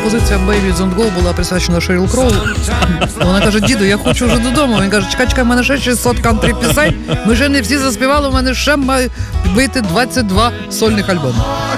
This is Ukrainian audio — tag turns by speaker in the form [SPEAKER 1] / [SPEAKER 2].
[SPEAKER 1] композиція «Baby Don't Go» була присвячена Шеріл Кроу. Вона каже: діду, я хочу вже додому. Він каже: чекай, в мене ще 600 кантрі пісень, ми ще не всі заспівали, у мене ще має вийти 22 сольних альбоми.